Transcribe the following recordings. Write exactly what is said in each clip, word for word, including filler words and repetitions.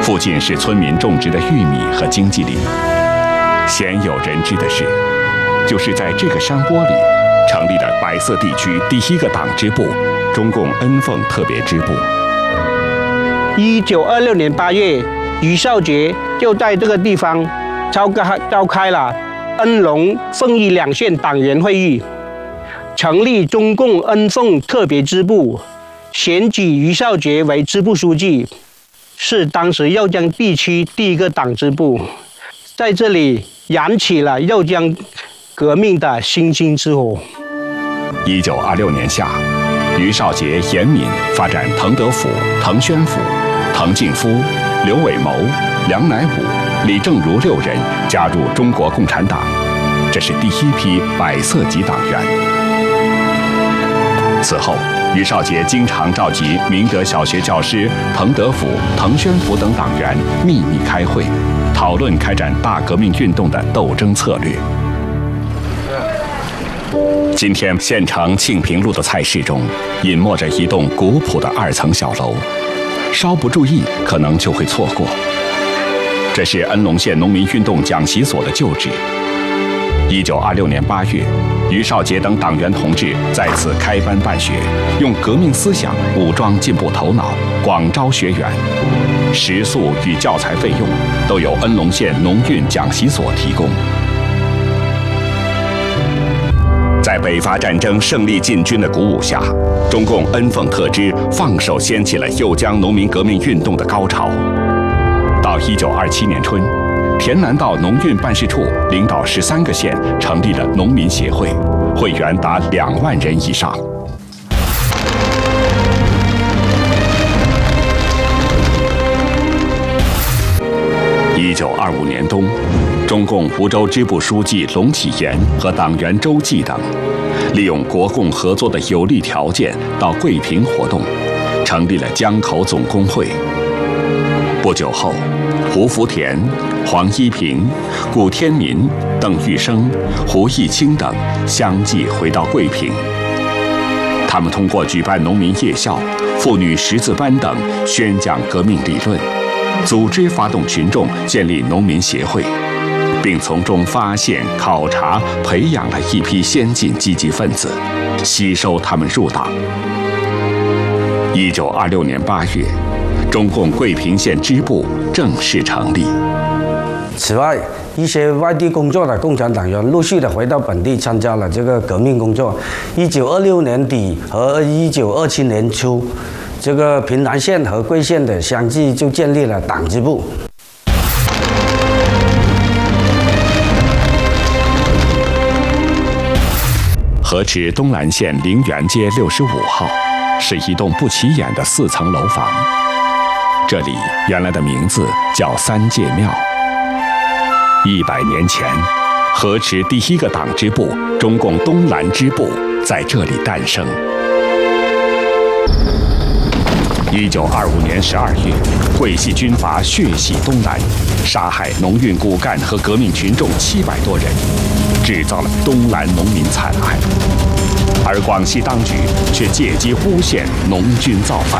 附近是村民种植的玉米和经济林。鲜有人知的是，就是在这个山坡里成立了百色地区第一个党支部——中共恩凤特别支部。 一九二六年八月，余少杰就在这个地方召开召开了恩龙凤义两县党员会议，成立中共恩凤特别支部，选举余少杰为支部书记，是当时右江地区第一个党支部，在这里燃起了右江革命的星星之火。 一九二六年夏，余少杰、严敏发展滕德府、滕宣府、滕敬夫、刘伟谋、梁乃武、李正如六人加入中国共产党，这是第一批百色级党员。此后，余少杰经常召集明德小学教师、滕德府、滕宣府等党员秘密开会，讨论开展大革命运动的斗争策略。今天县城庆平路的菜市中，隐没着一栋古朴的二层小楼，稍不注意可能就会错过。这是恩龙县农民运动讲习所的旧址。一九二六年八月，余少杰等党员同志在此开班办学，用革命思想武装进步头脑，广招学员。食宿与教材费用都由恩龙县农运讲习所提供。在北伐战争胜利进军的鼓舞下，中共恩凤特支放手掀起了右江农民革命运动的高潮。到一九二七年春，田南道农运办事处领导十三个县成立了农民协会，会员达两万人以上。一九二五年冬，中共湖州支部书记龙启言和党员周济等，利用国共合作的有利条件到桂平活动，成立了江口总工会。不久后，胡福田、黄一平、古天民、邓玉生、胡义清等相继回到桂平。他们通过举办农民夜校、妇女识字班等，宣讲革命理论，组织发动群众建立农民协会，并从中发现、考察、培养了一批先进积极分子，吸收他们入党。一九二六年八月，中共桂平县支部正式成立。 此外，一些外地工作的共产党员陆续的回到本地参加了这个革命工作。一九二六年底和一九二七年初，这个平南县和桂县的相继就建立了党支部。 河池东兰县陵园街六十五号，是一栋不起眼的四层楼房。这里原来的名字叫三界庙。一百年前，河池第一个党支部——中共东兰支部在这里诞生。一九二五年十二月，桂系军阀血洗东兰，杀害农运骨干和革命群众七百多人，制造了东兰农民惨案。而广西当局却借机诬陷农军造反。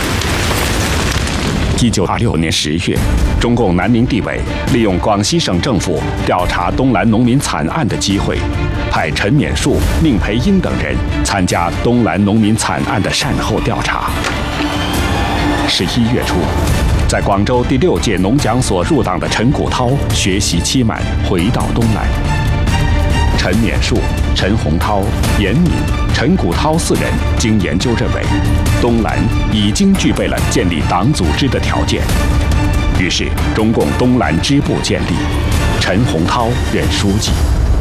一九二六年十月，中共南宁地委利用广西省政府调查东兰农民惨案的机会，派陈勉树、宁培英等人参加东兰农民惨案的善后调查。十一月初，在广州第六届农讲所入党的陈谷涛学习期满，回到东兰。陈勉树、陈洪涛、严敏、陈谷涛四人经研究认为，东兰已经具备了建立党组织的条件，于是中共东兰支部建立，陈洪涛任书记。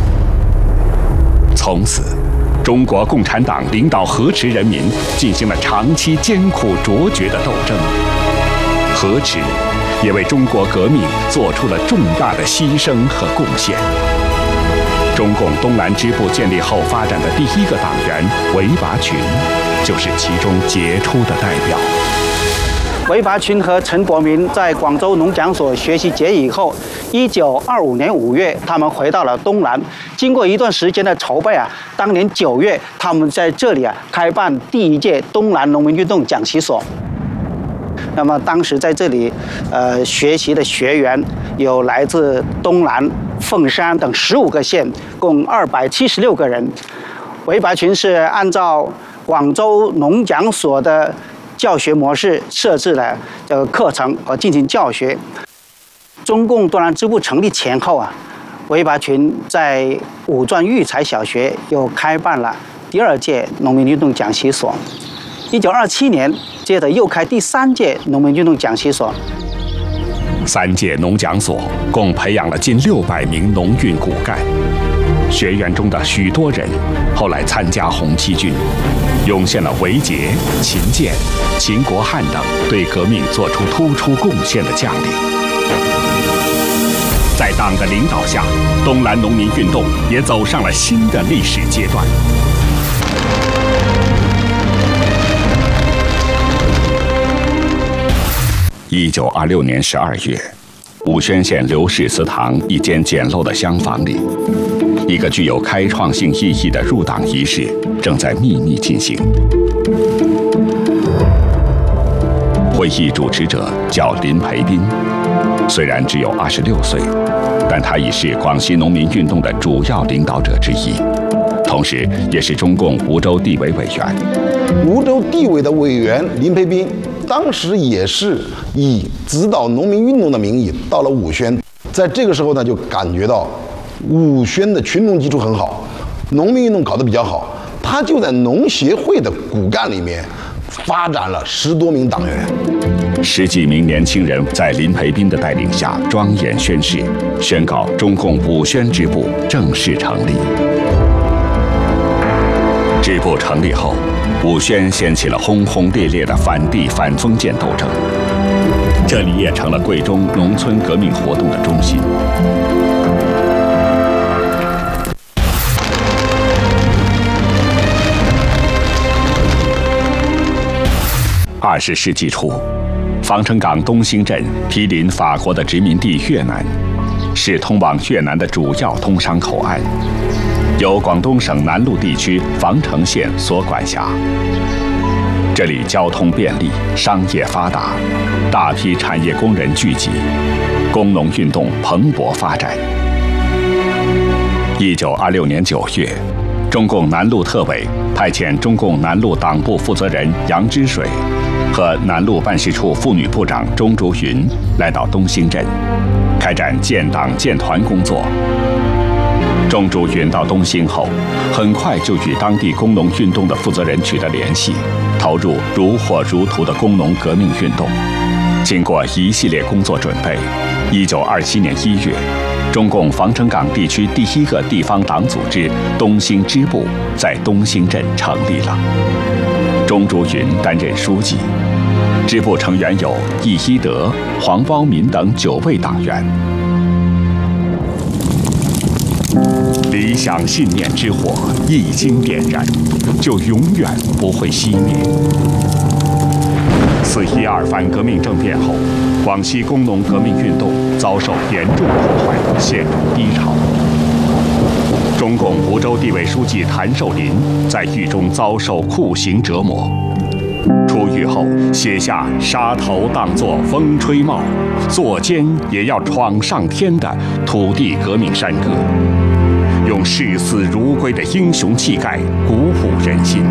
从此，中国共产党领导河池人民进行了长期艰苦卓绝的斗争，河池也为中国革命做出了重大的牺牲和贡献。中共东兰支部建立后发展的第一个党员韦拔群，就是其中杰出的代表。 韦拔群和陈伯明在广州农讲所学习结以后，一九二五年五月，他们回到了东兰。经过一段时间的筹备啊，当年九月，他们在这里啊开办第一届东兰农民运动讲习所。 那么当时在这里，呃，学习的学员有来自东南、凤山等十五个县，共二百七十六个人。韦拔群是按照广州农讲所的教学模式设置了这个课程和进行教学。中共东南支部成立前后啊，韦拔群在武转育才小学又开办了第二届农民运动讲习所。一九二七年，接着又开第三届农民运动讲习所。 三届农讲所共培养了近六百名农运骨干，学员中的许多人后来参加红七军，涌现了韦杰、秦建、秦国汉等对革命做出突出贡献的将领。在党的领导下，东南农民运动也走上了新的历史阶段。一九二六年十二月，武宣县刘氏祠堂一间简陋的厢房里，一个具有开创性意义的入党仪式正在秘密进行。会议主持者叫林培斌，虽然只有二十六岁，但他已是广西农民运动的主要领导者之一，同时也是中共梧州地委委员。 梧州地委的委员林培斌，当时也是以指导农民运动的名义到了武宣，在这个时候呢，就感觉到武宣的群众基础很好，农民运动搞得比较好，他就在农协会的骨干里面发展了十多名党员。 十几名年轻人在林培斌的带领下庄严宣誓，宣告中共武宣支部正式成立。支部成立后，武宣掀起了轰轰烈烈的反帝反封建斗争，这里也成了贵州农村革命活动的中心。二十世纪初，防城港东兴镇毗邻法国的殖民地越南，是通往越南的主要通商口岸，由广东省南路地区防城县所管辖。这里交通便利，商业发达，大批产业工人聚集，工农运动蓬勃发展。一九二六年九月，中共南路特委派遣中共南路党部负责人杨之水和南路办事处妇女部长钟竹云来到东兴镇，开展建党建团工作。钟竹云到东兴后，很快就与当地工农运动的负责人取得联系，投入如火如荼的工农革命运动。经过一系列工作准备，一九二七年一月，中共防城港地区第一个地方党组织东兴支部在东兴镇成立了。钟竹云担任书记，支部成员有易一德、黄包民等九位党员。理想信念之火一经点燃，就永远不会熄灭。四一二反革命政变后，广西工农革命运动遭受严重破坏，陷入低潮。中共梧州地委书记谭寿林在狱中遭受酷刑折磨，出狱后写下“杀头当作风吹帽，作奸也要闯上天”的土地革命山歌，用视死如归的英雄气概鼓舞人心。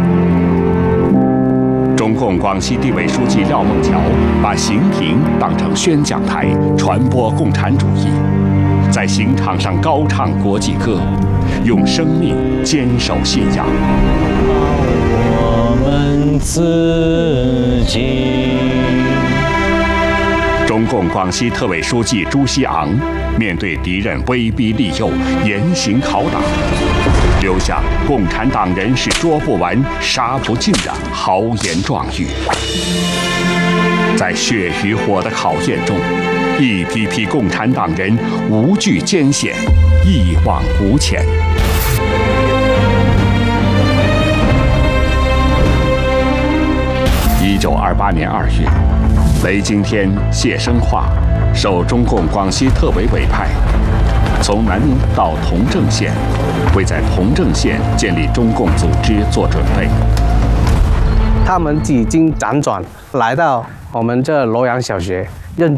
中共广西地委书记廖孟桥把刑庭当成宣讲台，传播共产主义，在刑场上高唱国际歌，用生命坚守信仰。 我们自己。 中共广西特委书记朱锡昂面对敌人威逼利诱，严刑拷打，留下“共产党人是捉不完、杀不尽”的豪言壮语。在血与火的考验中，一批批共产党人无惧艰险，一往无前。一九二八年二月，雷惊天、谢生化受中共广西特委委派，从南宁到同正县，为在同正县建立中共组织做准备。 他们几经辗转来到我们这罗阳小学，认真